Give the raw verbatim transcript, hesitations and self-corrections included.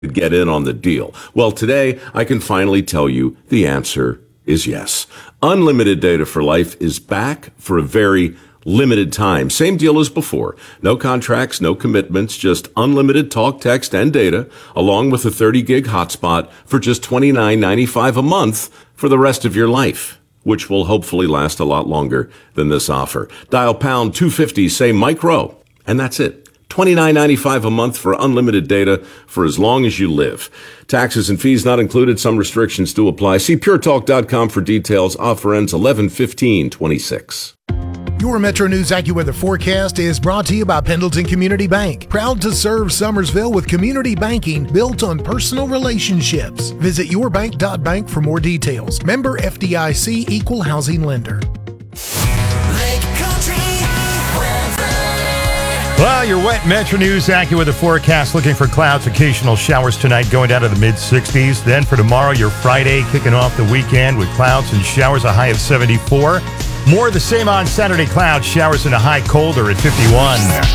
get in on the deal? Well, today I can finally tell you the answer is yes. Unlimited data for life is back for a very limited time. Same deal as before. No contracts, no commitments, just unlimited talk, text, and data, along with a thirty gig hotspot for just twenty-nine ninety-five a month for the rest of your life, which will hopefully last a lot longer than this offer. Dial pound two fifty, say micro, and that's it. twenty-nine ninety-five a month for unlimited data for as long as you live. Taxes and fees not included. Some restrictions do apply. See pure talk dot com for details. Offer ends eleven fifteen twenty-six. Your Metro News AccuWeather forecast is brought to you by Pendleton Community Bank. Proud to serve Summersville with community banking built on personal relationships. Visit your bank dot bank for more details. Member F D I C, Equal Housing Lender. Well, your wet Metro News AccuWeather forecast looking for clouds, occasional showers tonight going down to the mid sixties. Then for tomorrow, your Friday, kicking off the weekend with clouds and showers, a high of seventy-four. More of the same on Saturday, clouds, showers, and a high colder at fifty-one.